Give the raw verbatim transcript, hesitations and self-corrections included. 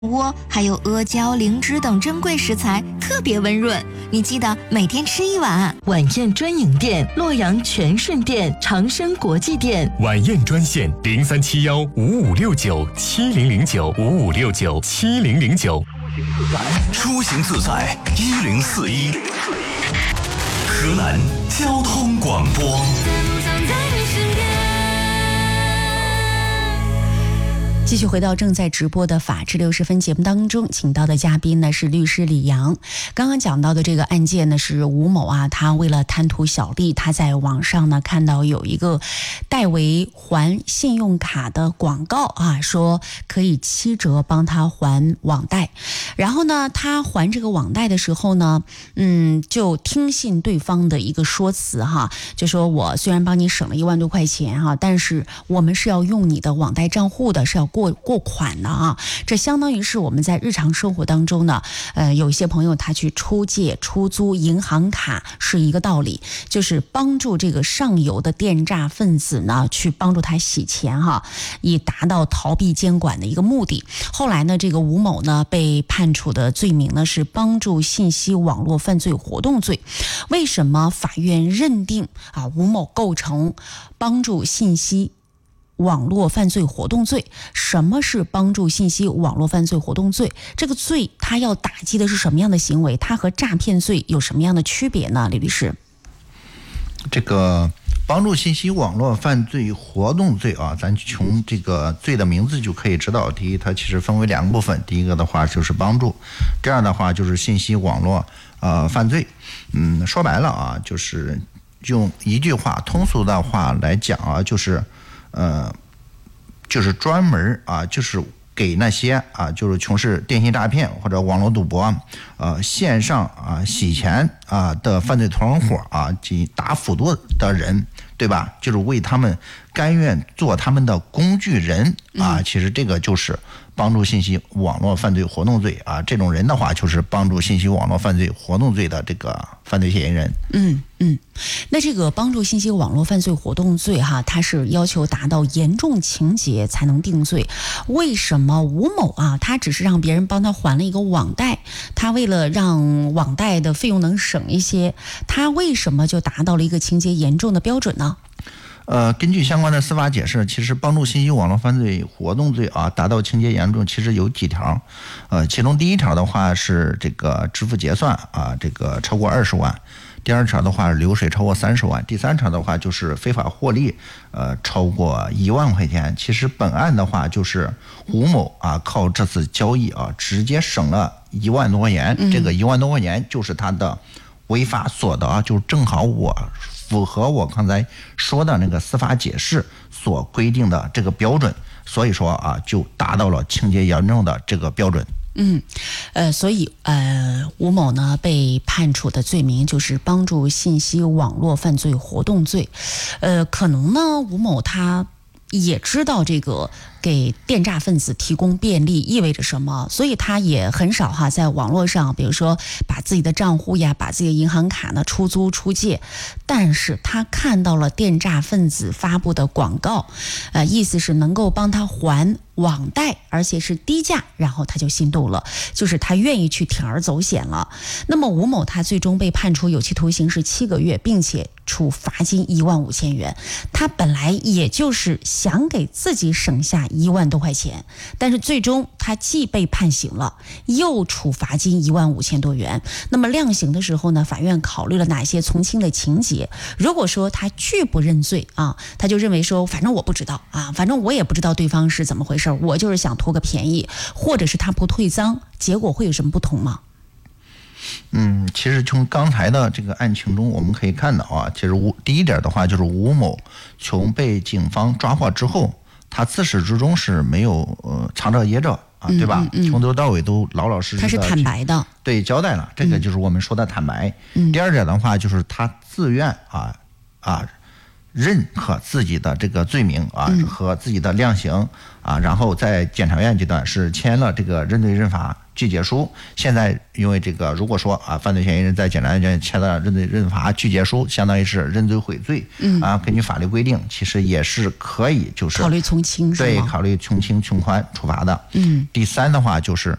窝还有阿胶、灵芝等珍贵食材，特别温润。你记得每天吃一碗。 晚宴专营店：洛阳全顺店、长生国际店。 晚宴专线：零三七幺五五六九七零零九五五六九七零零九。 出行自在一零四一，河南交通广播。 继续回到正在直播的法治六十分节目当中，请到的嘉宾呢是律师李阳。刚刚讲到的这个案件呢是吴某啊，他为了贪图小利，他在网上呢看到有一个代为还信用卡的广告啊，说可以七折帮他还网贷。然后呢，他还这个网贷的时候呢，嗯，就听信对方的一个说辞哈，就说我虽然帮你省了一万多块钱哈，但是我们是要用你的网贷账户的，是要过过过款的啊，这相当于是我们在日常生活当中呢，呃，有一些朋友他去出借、出租银行卡是一个道理，就是帮助这个上游的电诈分子呢，去帮助他洗钱哈，以达到逃避监管的一个目的。后来呢，这个吴某呢被判处的罪名呢是帮助信息网络犯罪活动罪。为什么法院认定啊吴某构成帮助信息网络犯罪活动罪？什么是帮助信息网络犯罪活动罪？这个罪它要打击的是什么样的行为？它和诈骗罪有什么样的区别呢？李律师， 这个帮助信息网络犯罪活动罪啊，咱从这个罪的名字就可以知道，第一，它其实分为两个部分，第一个的话就是帮助，这样的话就是信息网络呃犯罪。嗯，说白了啊，就是用一句话通俗的话来讲啊，就是呃，就是专门啊，就是给那些啊，就是从事电信诈骗或者网络赌博、呃线上啊洗钱啊的犯罪团伙啊及打辅助的人，对吧？就是为他们甘愿做他们的工具人啊，其实这个就是帮助信息网络犯罪活动罪啊，这种人的话就是帮助信息网络犯罪活动罪的这个犯罪嫌疑人。 嗯嗯，那这个帮助信息网络犯罪活动罪哈，它是要求达到严重情节才能定罪。为什么吴某啊，他只是让别人帮他还了一个网贷，他为了让网贷的费用能省一些，他为什么就达到了一个情节严重的标准呢？ 呃，根据相关的司法解释，其实帮助信息网络犯罪活动罪啊，达到情节严重，其实有几条。呃，其中第一条的话是这个支付结算啊，这个超过二十万；第二条的话是流水超过三十万；第三条的话就是非法获利，呃，超过一万块钱。其实本案的话就是吴某啊，靠这次交易啊，直接省了一万多块钱。嗯、这个一万多块钱就是他的违法所得，就正好我。符合我刚才说的那个司法解释所规定的这个标准，所以说啊，就达到了情节严重的这个标准。 嗯，呃，所以呃，吴某呢被判处的罪名就是帮助信息网络犯罪活动罪。呃，可能呢，吴某他也知道这个给电诈分子提供便利意味着什么，所以他也很少哈在网络上，比如说把自己的账户呀、把自己的银行卡呢出租出借。但是他看到了电诈分子发布的广告，呃，意思是能够帮他还网贷，而且是低价，然后他就心动了，就是他愿意去铤而走险了。那么吴某他最终被判处有期徒刑是七个月，并且处罚金一万五千元。他本来也就是想给自己省下一万多块钱，但是最终他既被判刑了，又处罚金一万五千多元。那么量刑的时候呢，法院考虑了哪些从轻的情节？如果说他拒不认罪啊，他就认为说，反正我不知道啊，反正我也不知道对方是怎么回事，我就是想图个便宜，或者是他不退赃，结果会有什么不同吗？ 嗯，其实从刚才的这个案情中，我们可以看到啊，其实吴第一点的话就是吴某从被警方抓获之后，他自始至终是没有呃藏着掖着啊，对吧？嗯嗯嗯、从头到尾都老老实实的， 他是坦白的， 对，交代了，这个就是我们说的坦白。嗯、第二点的话就是他自愿啊啊认可自己的这个罪名啊和自己的量刑啊，然后在检察院阶段是签了这个认罪认罚具结书。现在因为这个，如果说啊犯罪嫌疑人在检察院签了认罪认罚具结书，相当于是认罪悔罪，嗯啊，根据法律规定，其实也是可以就是考虑从轻， 对，考虑从轻从宽处罚的。嗯，第三的话就是